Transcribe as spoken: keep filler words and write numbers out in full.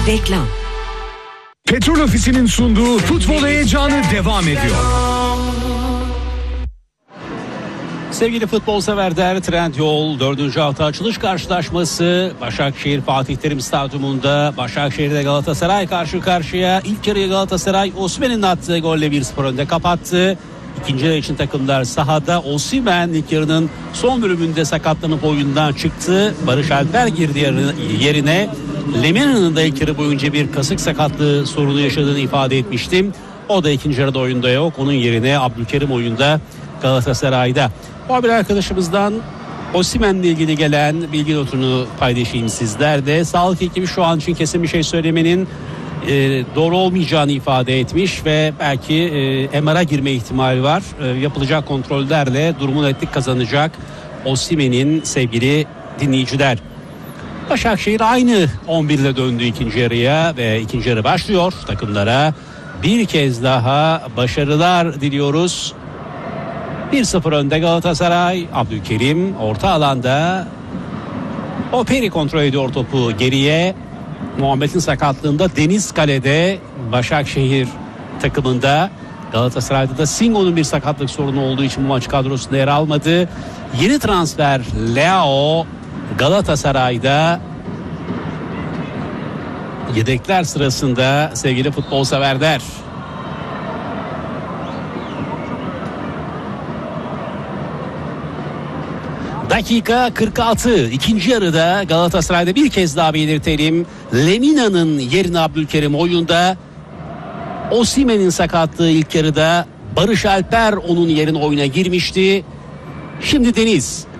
Reklam. Petrol Ofisi'nin sunduğu futbol heyecanı devam ediyor. Sevgili futbol severler, Trendyol dördüncü hafta açılış karşılaşması Başakşehir Fatih Terim Stadyumunda Başakşehir'de Galatasaray karşı karşıya. İlk yarıyı Galatasaray Osimhen'in attığı golle bir sıfır önde kapattı. İkinci yarı için takımlar sahada. Osimhen ilk yarının son bölümünde sakatlanıp oyundan çıktı. Barış Alper girdi yerine. Lemina'nın da ilk yarı boyunca bir kasık sakatlığı sorunu yaşadığını ifade etmiştim. O da ikinci yarıda oyunda yok. Onun yerine Abdülkerim oyunda Galatasaray'da. Muhabir arkadaşımızdan Osimhen'le ilgili gelen bilgi notunu paylaşayım sizlerle. Sağlık ekibi şu an için kesin bir şey söylemenin e, doğru olmayacağını ifade etmiş ve belki e, M R'a girme ihtimali var. E, yapılacak kontrollerle durumu netlik kazanacak Osimhen'in sevgili dinleyiciler. Başakşehir aynı on bir ile döndü ikinci yarıya ve ikinci yarı başlıyor. Takımlara bir kez daha başarılar diliyoruz. bir sıfır önde Galatasaray. Abdülkerim orta alanda. Operi kontrol ediyor topu geriye. Muhammed'in sakatlığında Deniz kalede Başakşehir takımında. Galatasaray'da da Singo'nun bir sakatlık sorunu olduğu için bu maç kadrosunda yer almadı. Yeni transfer Leao Galatasaray'da. Yedekler sırasında sevgili futbol severler. Dakika kırk altı. İkinci yarıda Galatasaray'da bir kez daha belirtelim. Lemina'nın yerine Abdülkerim oyunda. Osimhen'in sakatlığı ilk yarıda. Barış Alper onun yerine oyuna girmişti. Şimdi Deniz.